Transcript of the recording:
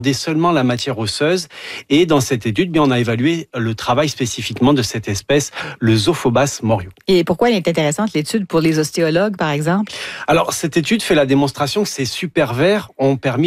seulement la matière osseuse. Et dans cette étude, on a évalué le travail spécifiquement de cette espèce, le Zophobas morio. Et pourquoi elle est intéressante, l'étude, pour les ostéologues, par exemple? Alors, cette étude fait la démonstration que ces super vers ont permis